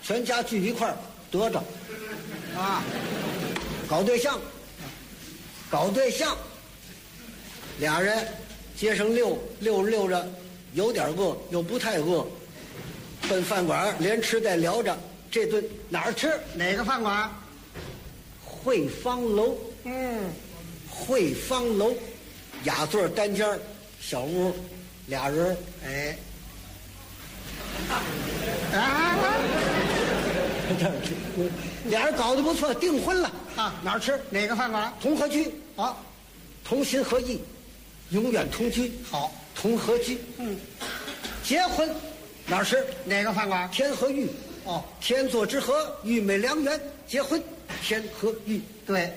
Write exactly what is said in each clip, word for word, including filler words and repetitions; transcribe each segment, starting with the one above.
全家聚一块儿得着啊，搞对象，搞对象，俩人街上溜溜着溜着，有点饿又不太饿，奔饭馆连吃带聊着，这顿哪儿吃？ 哪个饭馆？ 汇芳楼。 嗯， 汇芳楼，雅座单间小屋，俩人， 哎，啊， 俩人搞得不错，订婚了啊！ 哪儿吃？ 哪个饭馆？ 同和居啊， 同心合意，永远同居。 好， 同和居。 嗯， 结婚哪儿吃？ 哪个饭馆？ 天和玉。 哦， 天作之合，玉美良缘。结婚，天和玉。 对。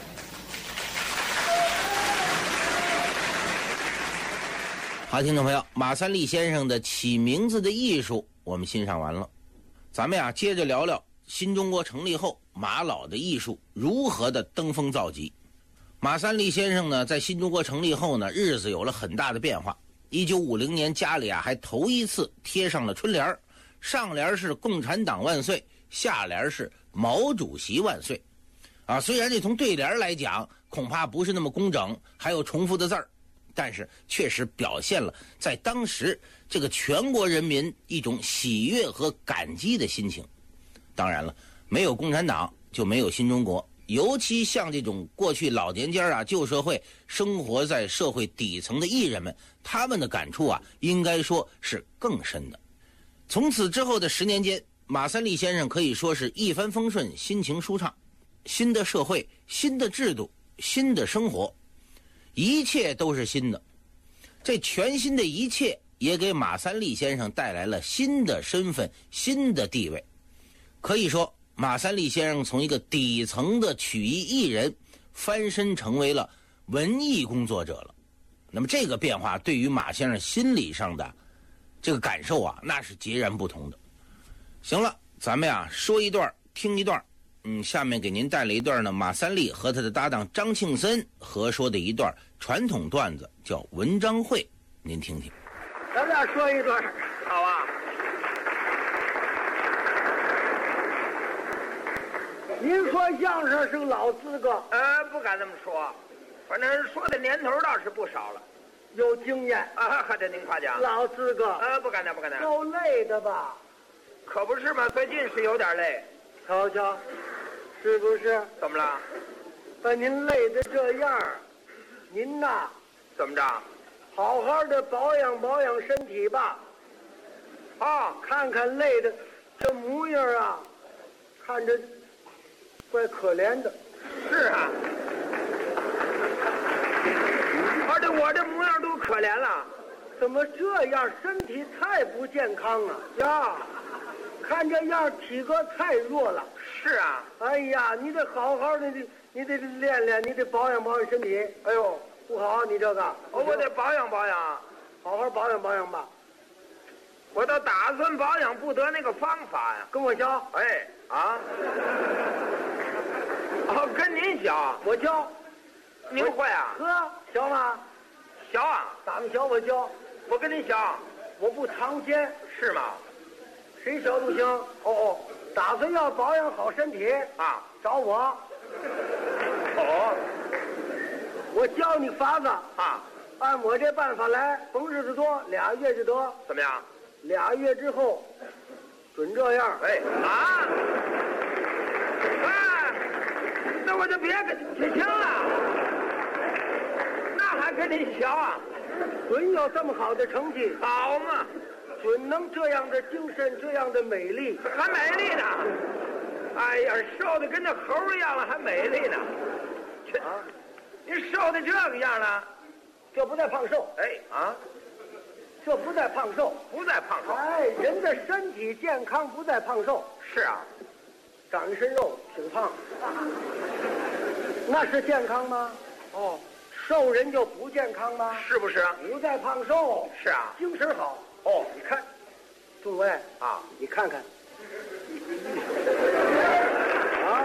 好，听众朋友，马三立先生的起名字的艺术我们欣赏完了，咱们呀接着聊聊新中国成立后马老的艺术如何的登峰造极。马三立先生呢，在新中国成立后呢，日子有了很大的变化。一九五零年，家里啊还头一次贴上了春联，上联是共产党万岁，下联是毛主席万岁。啊，虽然这从对联来讲恐怕不是那么工整，还有重复的字儿，但是确实表现了在当时这个全国人民一种喜悦和感激的心情。当然了，没有共产党就没有新中国，尤其像这种过去老年间啊旧社会生活在社会底层的艺人们，他们的感触啊应该说是更深的。从此之后的十年间，马三立先生可以说是一帆风顺，心情舒畅。新的社会，新的制度，新的生活，一切都是新的。这全新的一切也给马三立先生带来了新的身份，新的地位。可以说，马三立先生从一个底层的曲艺艺人翻身成为了文艺工作者了。那么这个变化对于马先生心理上的这个感受啊，那是截然不同的。行了，咱们呀说一段听一段。嗯，下面给您带来一段呢，马三立和他的搭档张庆森合说的一段传统段子，叫《文章会》，您听听。 咱俩说一段， 好啊。 您说相声是个老资格， 呃，不敢这么说，反正说的年头倒是不少了， 有经验啊，还得您夸奖。 老资格， 呃，不敢当，不敢当。 够累的吧？ 可不是嘛，最近是有点累。 瞧瞧，是不是？ 怎么了？ 把您累得这样，您呐， 怎么着？ 好好的保养保养身体吧。 哦， 看看累的这模样啊，看着怪可怜的。 是啊。而且我这模样都可怜了。 怎么这样？身体太不健康了呀！看这样，体格太弱了。 是啊。 哎呀，你得好好的，你你得练练，你得保养保养身体。哎呦，不好，你这个。 哦，我得保养保养， 好好保养保养吧。 我倒打算保养，不得那个方法呀。 跟我教。 哎，啊。哦，跟您教。 我教。 您会啊？ 呵，教吗？ 教啊。 咱们教我教。 我跟您教。 我不尝鲜。 是吗？ 谁教都行。哦哦，打算要保养好身体啊， 找我。 哦， 我教你法子啊， 按我这办法来，甭日子多，俩月就得。 怎么样？ 俩月之后，准这样。 哎啊，哎，那我就别跟你行了，那还跟你学啊？ 准有这么好的成绩， 好嘛。 准能这样的精神，这样的美丽， 还美丽呢！哎呀，瘦的跟那猴一样了，还美丽呢！ 啊， 你瘦的这个样了， 这不在胖瘦。 哎啊， 这不在胖瘦， 不在胖瘦。 哎，人的身体健康不在胖瘦。 是啊， 长一身肉挺胖，那是健康吗？ 哦， 瘦人就不健康吗？ 是不是？ 不在胖瘦。 是啊， 精神好。 哦， 你看，众位啊， 你看看，啊，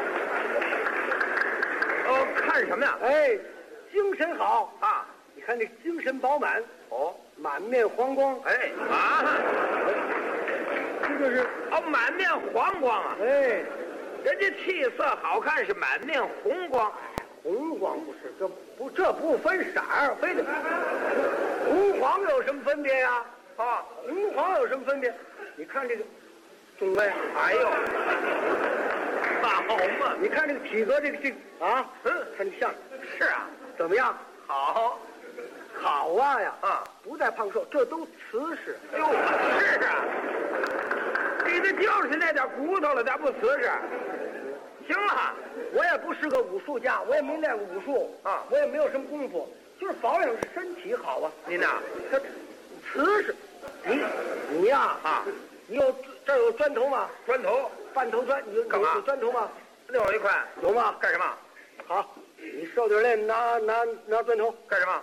哦，看什么呀？ 哎，精神好啊！ 你看这精神饱满， 哦， 满面黄光， 哎啊， 这就是哦，满面黄光啊！ 哎， 人家气色好看是满面红光， 红黄不是，这不这不分色儿，非得红黄有什么分别呀？ 啊， 红黄有什么分别？你看这个中尉， 哎呦，好嘛！ 你看这个体格，这个这个啊， 嗯， 很像， 是啊， 怎么样？ 好好啊呀！ 啊， 不带胖瘦，这都瓷实。 哎呦，是啊，你这就是那点骨头了，咋不瓷实？行了， 我也不是个武术家，我也没练过武术啊我也没有什么功夫，就是保养身体好啊。 您呐， 它瓷实，你你呀啊， 你有这儿有砖头吗？ 砖头半头砖，你有干嘛有砖头吗？ 那有一块， 有吗？ 干什么？ 好，你受点累，拿拿拿砖头， 干什么？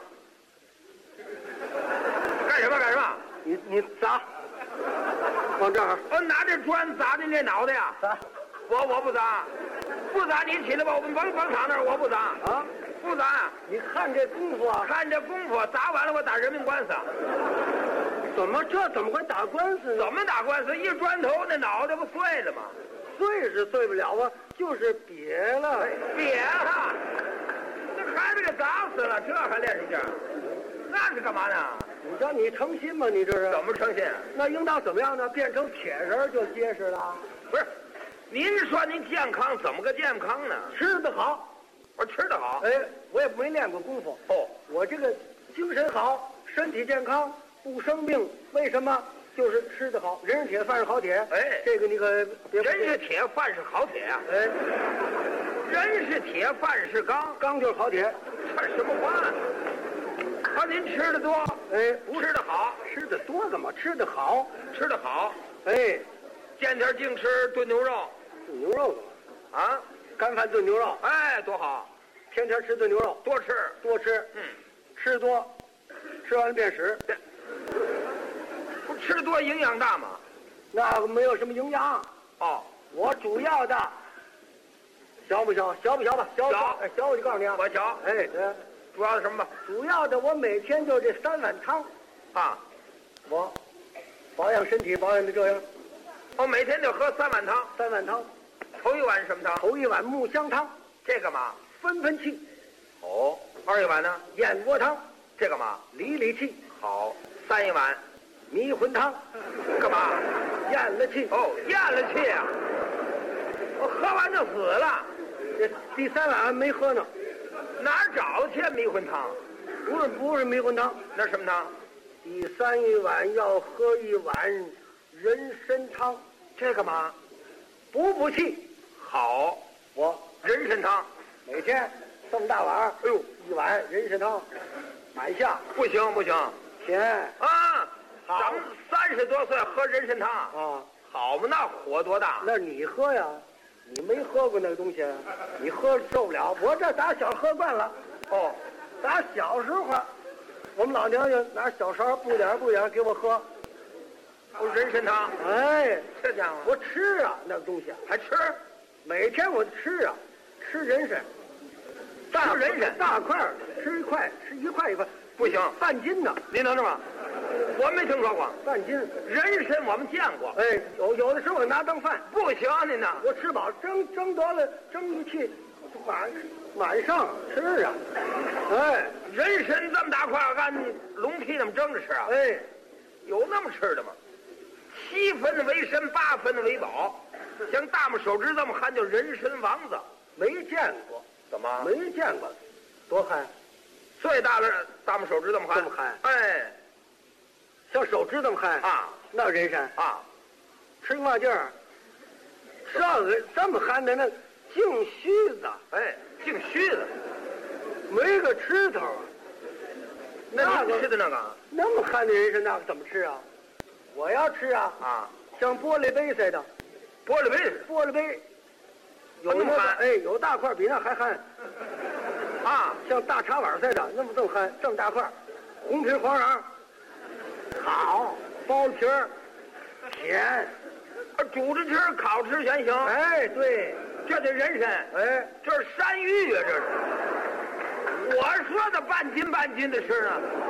干什么？干什么？ 你你砸，往这儿我拿这砖砸您这脑袋呀！ 砸我我不砸，不砸你起来吧，我们甭甭躺那儿，我不砸， 啊！ 不砸。 你看这功夫啊， 看这功夫，砸完了我打人命官司。 怎么这怎么会打官司呢？ 怎么打官司？一砖头那脑袋不碎了吗？ 碎是碎不了啊，就是瘪了。 别了，这孩子给砸死了，这还练出劲儿？那是干嘛呢？ 你知道你诚心吗？你这是怎么诚信？ 那应当怎么样呢？变成铁人儿就结实了。 不是，您说您健康怎么个健康呢？ 吃得好， 我吃得好。 哎，我也没练过功夫。 哦， 我这个精神好，身体健康，不生病。为什么？就是吃得好，人是铁，饭是好铁。 哎这个你可别人是铁，饭是好铁啊。 哎， 人是铁，饭是钢， 钢就是好铁。 这什么话呢？啊，您吃的多， 哎，不吃的好， 吃的多干嘛？吃的好。 吃的好， 哎， 见天净吃炖牛肉炖牛肉干嘛？ 啊， 干饭炖牛肉， 哎，多好， 天天吃炖牛肉， 多吃。 多吃， 嗯， 吃多，吃完了便屎， 不吃多营养大吗？ 那没有什么营养。 哦， 我主要的，小不小？小不小吧？小小哎，小我就告诉你啊。 我瞧， 哎，对， 主要是什么吧？ 主要的我每天就这三碗汤， 啊， 我保养身体保养的这样， 我每天就喝三碗汤， 三碗汤， 头一碗是什么汤？ 头一碗木香汤， 这干嘛？ 分分气； 哦，二一碗呢？ 燕窝汤， 这干嘛？ 理理气； 好，三一碗迷魂汤， 干嘛？ 咽了气。 哦，咽了气啊！我喝完就死了， 这第三碗没喝呢， 哪儿找去迷魂汤？ 不是不是迷魂汤， 那什么汤？ 第三一碗要喝一碗人参汤， 这干嘛？ 补补气。 好， 我人参汤。 每天这么大碗儿， 哎呦， 一碗人参汤，买下不行不行钱啊！ 好咱们三十多岁喝人参汤， 啊。 好嘛，那火多大？ 那你喝呀，你没喝过那个东西，你喝受不了。我这打小喝惯了， 哦， 打小时候，我们老娘就拿小勺不点儿不点儿给我喝。 哦，人参汤， 哎， 这家伙我吃啊，那个东西还吃？ 每天我吃啊，吃人参，大吃人参大块儿吃一块，吃一块一块， 不行， 半斤呢， 您等着吧，我没听说过。 半斤。 人参我们见过， 哎，有有的时候我拿当饭。 不行您呐， 我吃饱，蒸蒸得了，蒸一气，晚晚上吃啊，哎人参这么大块，按龙皮那么蒸着吃啊？ 哎， 有那么吃的吗？七分为参，八分为宝，像大拇手指这么含，叫人参王子。 没见过， 怎么？ 没见过，多憨， 最大的大拇手指这么含？ 这么含哎， 像手指这么憨啊那人参啊， 吃嘛劲儿，这个这么憨的那净须子， 哎，净须子。 没个吃头啊。 那你那个吃的那个那么憨的人参，那个怎么吃啊？我要吃啊， 啊， 像玻璃杯似的， 玻璃杯玻璃杯，有那个那么憨哎，有大块比那还憨。 啊， 像大茶碗似的，那么这么憨，这么大块，红皮黄瓤，好，包皮儿，甜， 啊煮着吃，烤吃全行。 哎，对， 这得人参， 哎， 这是山芋啊，这是。我说的半斤半斤的吃呢，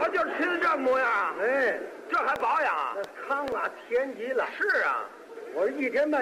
我就吃的这模样， 哎， 这还保养啊？ 那炕啊，添极了。 是啊， 我一天半